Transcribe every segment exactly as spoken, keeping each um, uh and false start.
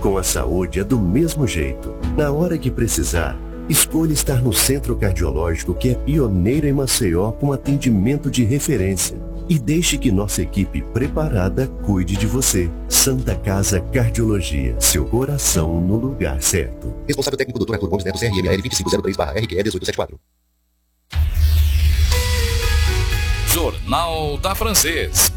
Com a saúde é do mesmo jeito. Na hora que precisar, escolha estar no Centro Cardiológico, que é pioneiro em Maceió com atendimento de referência. E deixe que nossa equipe preparada cuide de você. Santa Casa Cardiologia, seu coração no lugar certo. Responsável técnico doutor Arthur Gomes Neto, C R M L vinte e cinco zero três barra R Q E dezoito setenta e quatro. Jornal da Francês.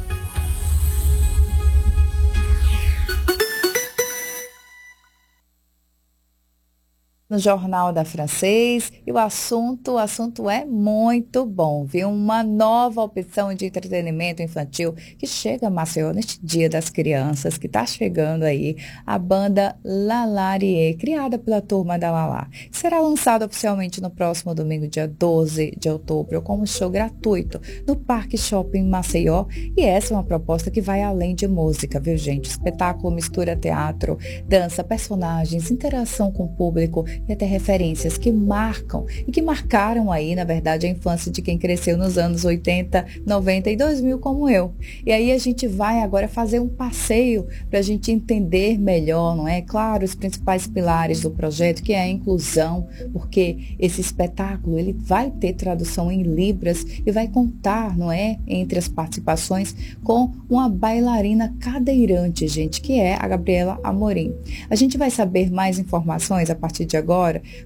No Jornal da Francês, e o assunto, o assunto é muito bom, viu? Uma nova opção de entretenimento infantil que chega a Maceió neste Dia das Crianças, que está chegando aí, a banda Lalarie, criada pela turma da Lalá. Será lançada oficialmente no próximo domingo, dia doze de outubro, como show gratuito no Parque Shopping Maceió, e essa é uma proposta que vai além de música, viu, gente? O espetáculo mistura teatro, dança, personagens, interação com o público, e até referências que marcam e que marcaram aí, na verdade, a infância de quem cresceu nos anos oitenta, noventa e dois mil como eu. E aí a gente vai agora fazer um passeio para a gente entender melhor, não é? Claro, os principais pilares do projeto, que é a inclusão, porque esse espetáculo ele vai ter tradução em libras e vai contar, não é, entre as participações com uma bailarina cadeirante, gente, que é a Gabriela Amorim. A gente vai saber mais informações a partir de agora